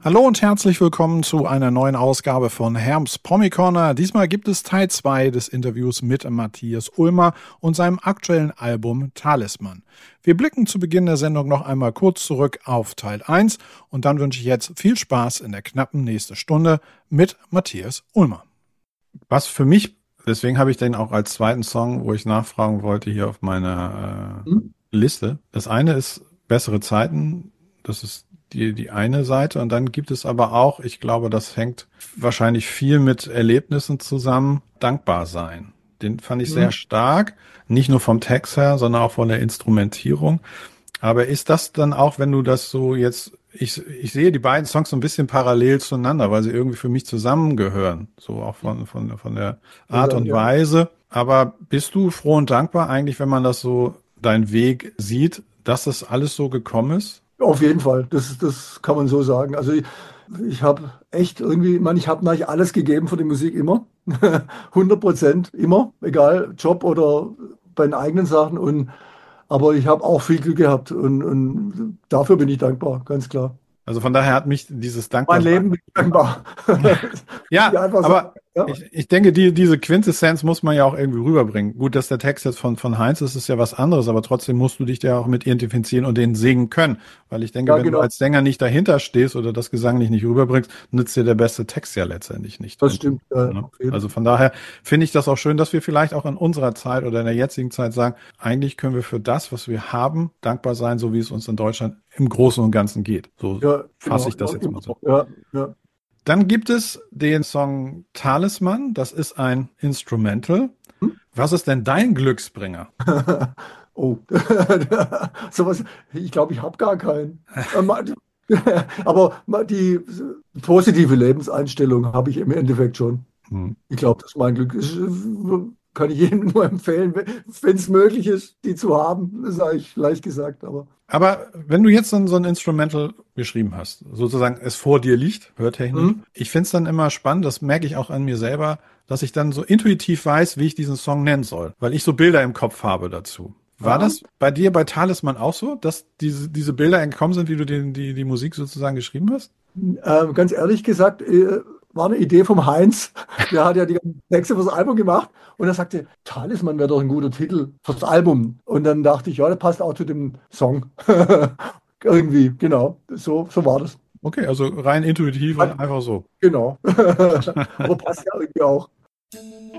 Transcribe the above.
Hallo und herzlich willkommen zu einer neuen Ausgabe von Herms Promi Corner. Diesmal gibt es Teil 2 des Interviews mit Matthias Ulmer und seinem aktuellen Album Talisman. Wir blicken zu Beginn der Sendung noch einmal kurz zurück auf Teil 1 und dann wünsche ich jetzt viel Spaß in der knappen nächsten Stunde mit Matthias Ulmer. Was für mich, deswegen habe ich den auch als zweiten Song, wo ich nachfragen wollte, hier auf meiner Liste. Das eine ist Bessere Zeiten, das ist die eine Seite, und dann gibt es aber auch, ich glaube, das hängt wahrscheinlich viel mit Erlebnissen zusammen, Dankbar sein. Den fand ich sehr stark, nicht nur vom Text her, sondern auch von der Instrumentierung. Aber ist das dann auch, wenn du das so jetzt, ich sehe die beiden Songs so ein bisschen parallel zueinander, weil sie irgendwie für mich zusammengehören, so auch von der Art und Weise. Aber bist du froh und dankbar eigentlich, wenn man das so, deinen Weg sieht, dass das alles so gekommen ist? Auf jeden Fall, das kann man so sagen. Also ich habe echt irgendwie, ich habe eigentlich alles gegeben für die Musik immer. 100% immer, egal, Job oder bei den eigenen Sachen. Aber ich habe auch viel Glück gehabt und dafür bin ich dankbar, ganz klar. Also von daher hat mich dieses Mein Dankbarsein. Leben bin ich dankbar. Ja, Ja, einfach so. aber Ja, ich denke, diese Quintessenz muss man ja auch irgendwie rüberbringen. Gut, dass der Text jetzt von Heinz ist, ist ja was anderes, aber trotzdem musst du dich ja auch mit identifizieren und den singen können. Weil ich denke, ja, wenn du genau. als Sänger nicht dahinter stehst oder das gesanglich nicht rüberbringst, nützt dir der beste Text ja letztendlich nicht. Das stimmt. Ja, Ne? auf jeden Also Fall. von daher finde ich das auch schön, dass wir vielleicht auch in unserer Zeit oder in der jetzigen Zeit sagen, eigentlich können wir für das, was wir haben, dankbar sein, so wie es uns in Deutschland im Großen und Ganzen geht. So Ja, fasse genau. ich das Ja, jetzt immer mal so. noch. Ja, ja. Dann gibt es den Song Talisman, das ist ein Instrumental. Hm? Was ist denn dein Glücksbringer? Oh, sowas, ich glaube, ich habe gar keinen. Aber die positive Lebenseinstellung habe ich im Endeffekt schon. Hm. Ich glaube, das ist mein Glück. Kann ich jedem nur empfehlen, wenn es möglich ist, die zu haben. Das ist eigentlich leicht gesagt, aber. Aber wenn du jetzt so ein Instrumental geschrieben hast, sozusagen es vor dir liegt, hörtechnisch, Hm? ich finde es dann immer spannend, das merke ich auch an mir selber, dass ich dann so intuitiv weiß, wie ich diesen Song nennen soll, weil ich so Bilder im Kopf habe dazu. War Ja. das bei dir bei Talisman auch so, dass diese Bilder entkommen sind, wie du die Musik sozusagen geschrieben hast? Ganz ehrlich gesagt, war eine Idee vom Heinz. Der hat ja die ganzen Texte fürs Album gemacht und er sagte, Talisman wäre doch ein guter Titel fürs Album. Und dann dachte ich, ja, das passt auch zu dem Song. Irgendwie, genau. So war das. Okay, also rein intuitiv und einfach so. Genau. Aber passt ja irgendwie auch.